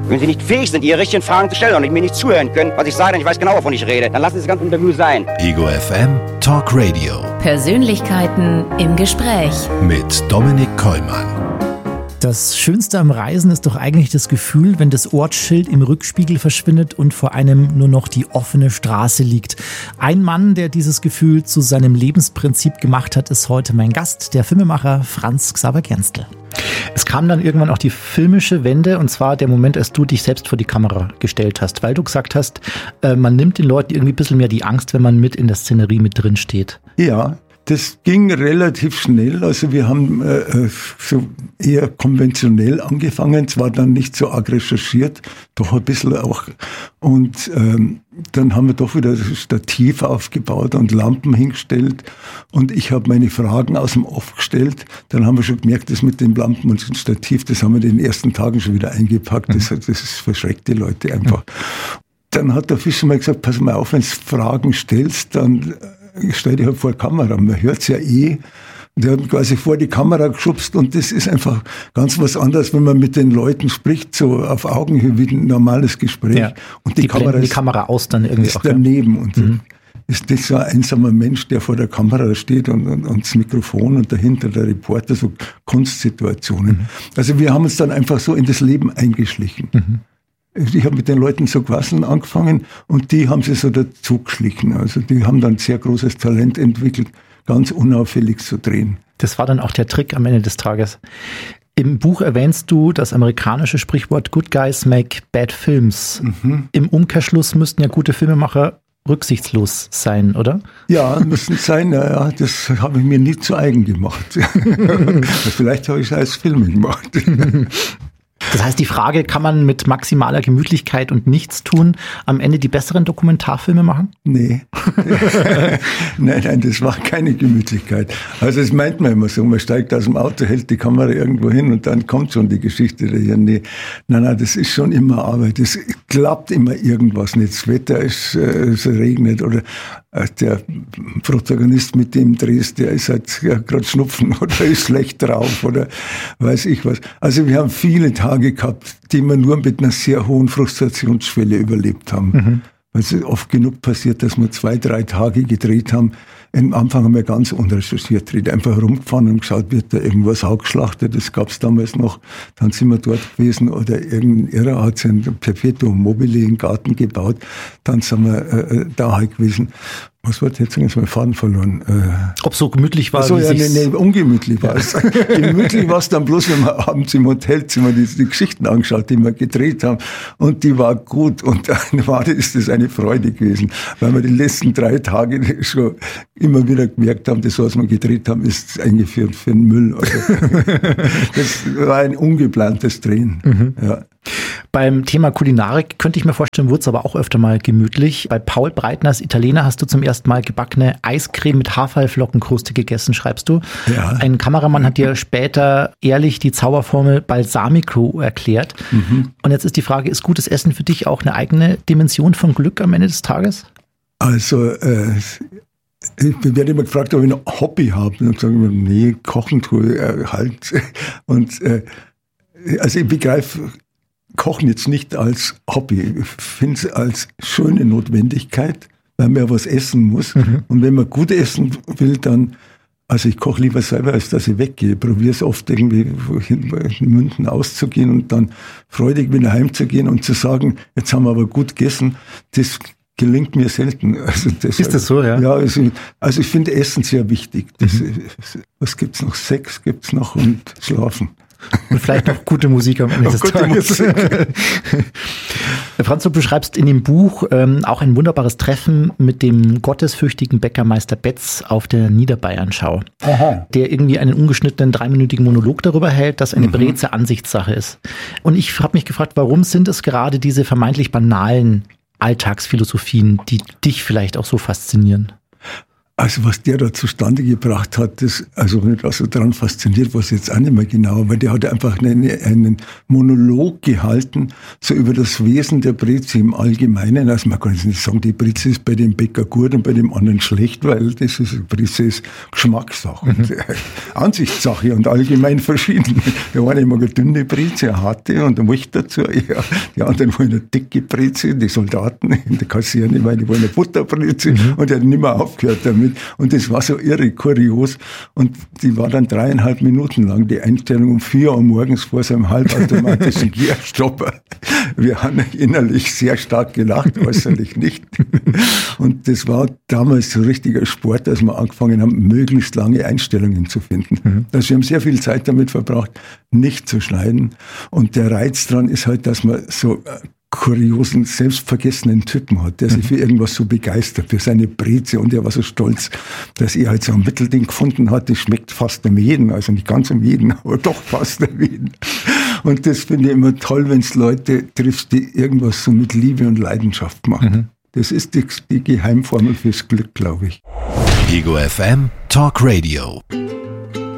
Wenn Sie nicht fähig sind, Ihre richtigen Fragen zu stellen und mir nicht zuhören können, was ich sage, denn ich weiß genau, wovon ich rede, dann lassen Sie das ganze Interview sein. Ego FM Talk Radio. Persönlichkeiten im Gespräch. Mit Dominik Kollmann. Das Schönste am Reisen ist doch eigentlich das Gefühl, wenn das Ortsschild im Rückspiegel verschwindet und vor einem nur noch die offene Straße liegt. Ein Mann, der dieses Gefühl zu seinem Lebensprinzip gemacht hat, ist heute mein Gast, der Filmemacher Franz Xaver Gerstl. Es kam dann irgendwann auch die filmische Wende, und zwar der Moment, als du dich selbst vor die Kamera gestellt hast, weil du gesagt hast, man nimmt den Leuten irgendwie ein bisschen mehr die Angst, wenn man mit in der Szenerie mit drin steht. Ja, das ging relativ schnell. Also wir haben so eher konventionell angefangen, zwar dann nicht so arg recherchiert, doch ein bisschen auch. Und dann haben wir doch wieder das Stativ aufgebaut und Lampen hingestellt. Und ich habe meine Fragen aus dem Off gestellt. Dann haben wir schon gemerkt, das mit den Lampen und dem Stativ, das haben wir in den ersten Tagen schon wieder eingepackt. Das verschreckt die Leute einfach. Dann hat der Fischer mal gesagt, pass mal auf, wenn du Fragen stellst, dann stell dich halt vor die Kamera. Man hört es ja eh. Der hat quasi vor die Kamera geschubst, und das ist einfach ganz was anderes, wenn man mit den Leuten spricht, so auf Augenhöhe wie ein normales Gespräch. Ja. Und die Kamera aus dann irgendwie ist auch daneben. Ja. Und ist das so ein einsamer Mensch, der vor der Kamera steht und das Mikrofon und dahinter der Reporter, so Kunstsituationen. Also wir haben uns dann einfach so in das Leben eingeschlichen. Ich habe mit den Leuten so quasseln angefangen, und die haben sich so dazu geschlichen. Also die haben dann sehr großes Talent entwickelt, ganz unauffällig zu drehen. Das war dann auch der Trick am Ende des Tages. Im Buch erwähnst du das amerikanische Sprichwort Good Guys Make Bad Films. Im Umkehrschluss müssten ja gute Filmemacher rücksichtslos sein, oder? Ja, müssen sein. Ja, das habe ich mir nie zu eigen gemacht. Vielleicht habe ich es als Film gemacht. Das heißt, die Frage, kann man mit maximaler Gemütlichkeit und Nichtstun am Ende die besseren Dokumentarfilme machen? Nee. Nein, das war keine Gemütlichkeit. Also das meint man immer so, man steigt aus dem Auto, hält die Kamera irgendwo hin und dann kommt schon die Geschichte daher. Nee. Nein, das ist schon immer Arbeit. Es klappt immer irgendwas nicht. Das Wetter ist, es regnet oder der Protagonist, mit dem drehst, der ist halt gerade Schnupfen oder ist schlecht drauf oder weiß ich was. Also wir haben viele Tage gehabt, die wir nur mit einer sehr hohen Frustrationsschwelle überlebt haben. Weil es oft genug passiert, dass wir 2-3 Tage gedreht haben. Am Anfang haben wir ganz unrecherchiert gedreht, einfach rumgefahren und geschaut, wird da irgendwas ausgeschlachtet. Das gab es damals noch. Dann sind wir dort gewesen, oder irgendein Irrer hat sich ein Perpetuum mobile im Garten gebaut. Dann sind wir da halt gewesen. Was war das jetzt? Jetzt mal Faden verloren. Ob so gemütlich war? Nee, ungemütlich war es. Gemütlich war es dann bloß, wenn wir abends im Hotelzimmer die Geschichten angeschaut, die wir gedreht haben. Und die war gut. Und dann ist das eine Freude gewesen. Weil wir die letzten 3 Tage schon immer wieder gemerkt haben, das, was wir gedreht haben, ist eingeführt für den Müll. Also, das war ein ungeplantes Drehen. Ja. Beim Thema Kulinarik könnte ich mir vorstellen, wurde es aber auch öfter mal gemütlich. Bei Paul Breitners Italiener hast du zum ersten Mal gebackene Eiscreme mit Haferflockenkruste gegessen, schreibst du. Ja. Ein Kameramann hat dir später ehrlich die Zauberformel Balsamico erklärt. Und jetzt ist die Frage, ist gutes Essen für dich auch eine eigene Dimension von Glück am Ende des Tages? Also, ich werde immer gefragt, ob ich ein Hobby habe. Und dann sagen wir, nee, kochen tue ich halt. Und also ich begreife Kochen jetzt nicht als Hobby. Ich finde es als schöne Notwendigkeit, weil man ja was essen muss. Und wenn man gut essen will, dann, also ich koche lieber selber, als dass ich weggehe. Ich probiere es oft irgendwie in München auszugehen und dann freudig wieder heimzugehen und zu sagen, jetzt haben wir aber gut gegessen. Das gelingt mir selten. Also ist das so, ja? Ja, also ich finde Essen sehr wichtig. Was gibt's noch? Sex gibt's noch und Schlafen. Und vielleicht noch gute Musik am Ende des Tages. Franz, du beschreibst in dem Buch auch ein wunderbares Treffen mit dem gottesfürchtigen Bäckermeister Betz auf der Niederbayernschau, der irgendwie einen ungeschnittenen 3-minütigen Monolog darüber hält, dass eine Breze Ansichtssache ist. Und ich habe mich gefragt, warum sind es gerade diese vermeintlich banalen Alltagsphilosophien, die dich vielleicht auch so faszinieren? Also was der da zustande gebracht hat, das also nicht also daran fasziniert, was jetzt auch nicht mehr genau, weil der hat einfach einen Monolog gehalten, so über das Wesen der Brezel im Allgemeinen. Also man kann jetzt nicht sagen, die Brezel ist bei dem Bäcker gut und bei dem anderen schlecht, weil das ist, Brezel ist Geschmackssache und Ansichtssache und allgemein verschieden. Der eine mag eine dünne Brezel, eine harte und eine Milch dazu. Ja, die anderen wollen eine dicke Brezel, die Soldaten in der Kaserne, weil die wollen eine Butterbrezel und der hat nicht mehr aufgehört damit. Und das war so irre kurios. Und die war dann 3,5 Minuten lang, die Einstellung um 4 Uhr morgens vor so einem halbautomatischen Gierstopper. Wir haben innerlich sehr stark gelacht, äußerlich nicht. Und das war damals so richtiger Sport, dass wir angefangen haben, möglichst lange Einstellungen zu finden. Also wir haben sehr viel Zeit damit verbracht, nicht zu schneiden. Und der Reiz dran ist halt, dass man so kuriosen, selbstvergessenen Typen hat, der sich für irgendwas so begeistert, für seine Breze, und er war so stolz, dass er halt so ein Mittelding gefunden hat, das schmeckt fast am jeden, also nicht ganz am jeden, aber doch fast am jeden. Und das finde ich immer toll, wenn es Leute trifft, die irgendwas so mit Liebe und Leidenschaft machen. Das ist die Geheimformel fürs Glück, glaube ich. Ego FM Talk Radio.